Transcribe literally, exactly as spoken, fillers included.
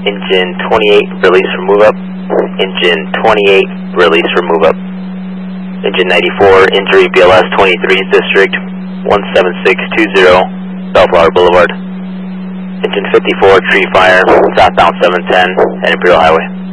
Engine twenty-eight, release for move up. Engine twenty-eight, release for move up. Engine ninety-four, injury B L S twenty-three, District one seven six two zero, Bellflower Boulevard. Engine fifty-four, tree fire, southbound seven ten at Imperial Highway.